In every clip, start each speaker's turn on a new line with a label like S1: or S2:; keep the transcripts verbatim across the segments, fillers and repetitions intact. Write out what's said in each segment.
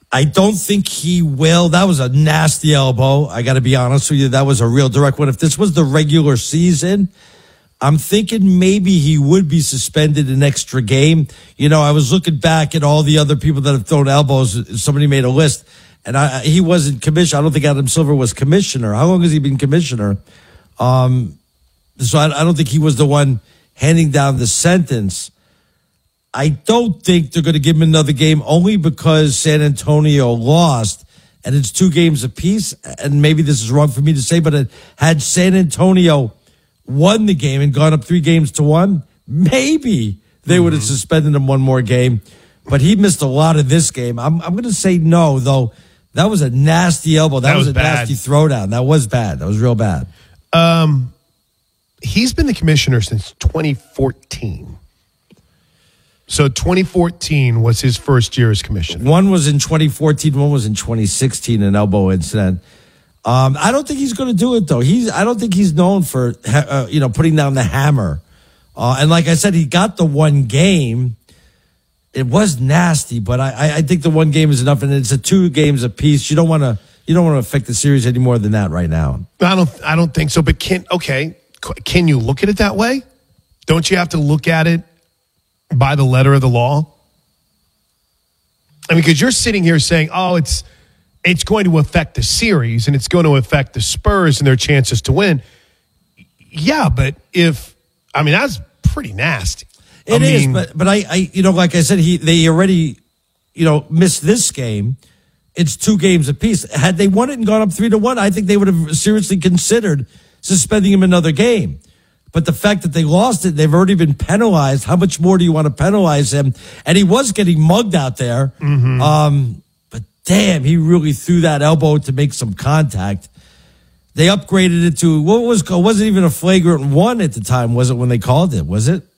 S1: I don't think he will. That was a nasty elbow. I got to be honest with you. That was a real direct one. If this was the regular season, I'm thinking maybe he would be suspended an extra game. You know, I was looking back at all the other people that have thrown elbows. Somebody made a list, and I, he wasn't commissioner. I don't think Adam Silver was commissioner. How long has he been commissioner? Um, so I, I don't think he was the one handing down the sentence. I don't think they're going to give him another game only because San Antonio lost, and it's two games apiece. And maybe this is wrong for me to say, but it, had San Antonio won the game and gone up three games to one, maybe they mm-hmm. would have suspended him one more game. But he missed a lot of this game. I'm, I'm going to say no, though. That was a nasty elbow. That, that was, was a bad. nasty throwdown. That was bad. That was real bad.
S2: Um, he's been the commissioner since twenty fourteen. So twenty fourteen was his first year as commissioner.
S1: One was in twenty fourteen, one was in twenty sixteen, an elbow incident. Um, I don't think he's going to do it, though. He's. I don't think he's known for, uh, you know, putting down the hammer. Uh, and like I said, he got the one game. It was nasty, but I, I think the one game is enough, and it's a two games apiece. You don't want to. You don't want to affect the series any more than that right now.
S2: I don't. I don't think so. But can okay? Can you look at it that way? Don't you have to look at it by the letter of the law? I mean, because you're sitting here saying, "Oh, it's it's going to affect the series and it's going to affect the Spurs and their chances to win." Yeah, but if I mean that's pretty nasty.
S1: It
S2: I
S1: is,
S2: mean,
S1: but but I, I you know, like I said, he they already you know missed this game. It's two games apiece. Had they won it and gone up three to one, I think they would have seriously considered suspending him another game. But the fact that they lost it, they've already been penalized. How much more do you want to penalize him? And he was getting mugged out there. Mm-hmm. Um, but damn, he really threw that elbow to make some contact. They upgraded it to what was it wasn't even a flagrant one at the time, was it? When they called it, was it?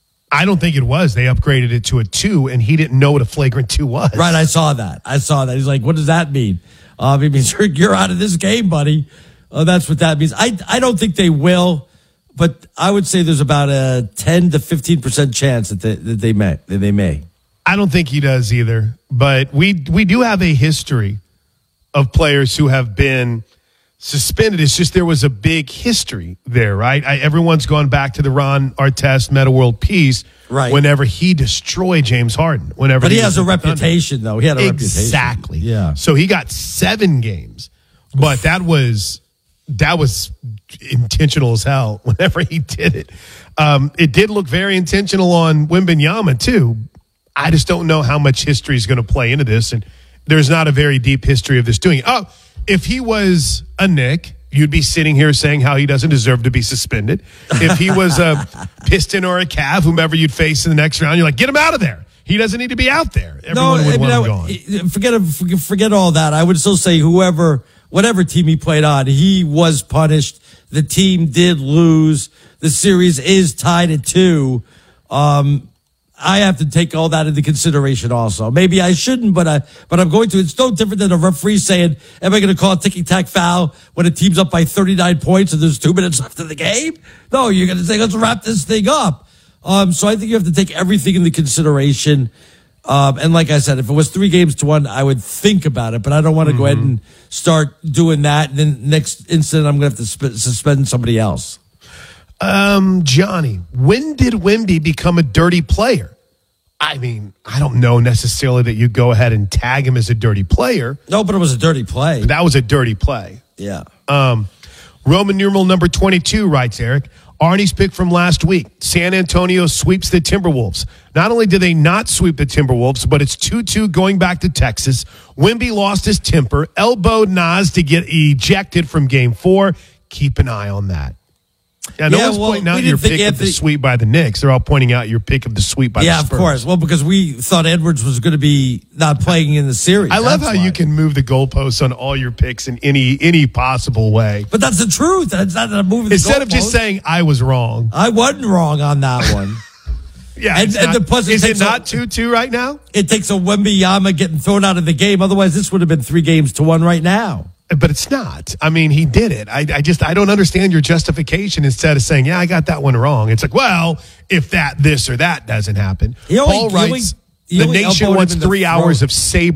S2: I don't think it was. They upgraded it to a two, and he didn't know what a flagrant two was.
S1: Right, I saw that. I saw that. He's like, what does that mean? Um, it means you're, you're out of this game, buddy. Uh, that's what that means. I, I don't think they will, but I would say there's about a ten to fifteen percent chance that they, that they may. That they may.
S2: I don't think he does either, but we we do have a history of players who have been suspended. It's just there was a big history there, right? I, everyone's gone back to the Ron Artest Meta World Peace
S1: right.
S2: whenever he destroyed James Harden. Whenever,
S1: But he, he has a reputation, though. He had a
S2: exactly.
S1: reputation. Exactly. Yeah.
S2: So he got seven games, but that was that was intentional as hell whenever he did it. Um, it did look very intentional on Wembanyama, too. I just don't know how much history is going to play into this, and there's not a very deep history of this doing it. Oh, if he was a Knick, you'd be sitting here saying how he doesn't deserve to be suspended. If he was a Piston or a Cav, whomever you'd face in the next round, you're like, get him out of there. He doesn't need to be out there. Everyone
S1: no,
S2: would
S1: I mean,
S2: want
S1: I,
S2: him gone.
S1: Forget, forget all that. I would still say whoever, whatever team he played on, he was punished. The team did lose. The series is tied at two. Um, I have to take all that into consideration also. Maybe I shouldn't, but I, but I'm going to. It's no different than a referee saying, am I going to call a ticky-tack foul when a team's up by thirty-nine points and there's two minutes left in the game? No, you're going to say, let's wrap this thing up. Um, so I think you have to take everything into consideration. Um, and like I said, if it was three games to one, I would think about it, but I don't want to mm-hmm. go ahead and start doing that. And then next incident, I'm going to have to sp- suspend somebody else.
S2: Um, Johnny, when did Wemby become a dirty player? I mean, I don't know necessarily that you go ahead and tag him as a dirty player.
S1: No, but it was a dirty play.
S2: That was a dirty play.
S1: Yeah.
S2: Um, Roman numeral number twenty-two writes, Eric, Arnie's pick from last week. San Antonio sweeps the Timberwolves. Not only did they not sweep the Timberwolves, but it's two two going back to Texas. Wemby lost his temper, elbowed Nas to get ejected from game four. Keep an eye on that. Yeah, no
S1: yeah,
S2: one's
S1: well,
S2: pointing out
S1: we
S2: your
S1: didn't
S2: pick
S1: think
S2: of the
S1: Anthony-
S2: sweep by the Knicks. They're all pointing out your pick of the sweep by
S1: yeah,
S2: the Spurs.
S1: Yeah, of course. Well, because we thought Edwards was going to be not playing in the series.
S2: I love
S1: that's
S2: how
S1: why.
S2: you can move the goalposts on all your picks in any any possible way.
S1: But that's the truth. That's not that I'm moving the
S2: Instead of just
S1: goalposts.
S2: saying I was wrong.
S1: I wasn't wrong on that one.
S2: yeah,
S1: and, and
S2: not,
S1: the plus it
S2: is it
S1: takes
S2: not
S1: a,
S2: two two right now?
S1: It takes a Wembanyama getting thrown out of the game. Otherwise, this would have been three games to one right now.
S2: But it's not. I mean, he did it. I, I just, I don't understand your justification instead of saying, yeah, I got that one wrong. It's like, well, if that, this, or that doesn't happen.
S1: He only,
S2: Paul
S1: he only,
S2: writes,
S1: he
S2: the
S1: only
S2: nation
S1: elbowed
S2: wants
S1: him in the
S2: three
S1: throat.
S2: hours of Sabre